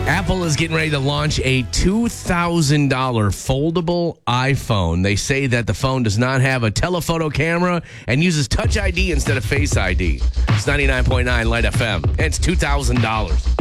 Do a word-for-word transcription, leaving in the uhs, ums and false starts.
Apple is getting ready to launch a two thousand dollars foldable iPhone. They say that the phone does not have a telephoto camera and uses Touch I D instead of Face I D. It's ninety-nine point nine Light F M. And it's two thousand dollars.